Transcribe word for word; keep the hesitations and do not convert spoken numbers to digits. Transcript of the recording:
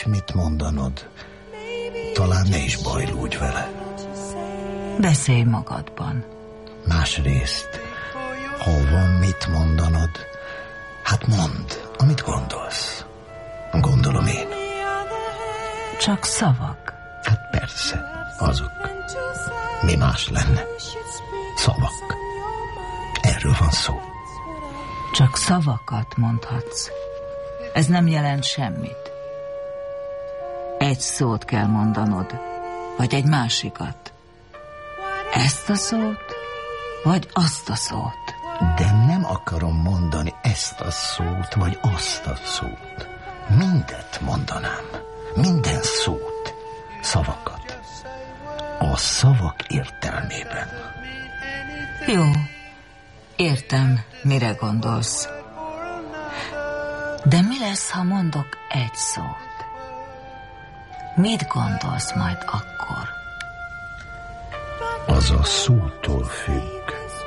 nincs mit mondanod, talán ne is bajlódj vele. Beszélj magadban. Másrészt, ha van mit mondanod, hát mondd, amit gondolsz. Gondolom én. Csak szavak. Hát persze, azok. Mi más lenne? Szavak. Erről van szó. Csak szavakat mondhatsz. Ez nem jelent semmit. Egy szót kell mondanod, vagy egy másikat. Ezt a szót, vagy azt a szót. De nem akarom mondani ezt a szót, vagy azt a szót. Mindet mondanám. Minden szót. Szavakat. A szavak értelmében. Jó. Értem, mire gondolsz. De mi lesz, ha mondok egy szót? Mit gondolsz majd akkor? Az a szótól függ,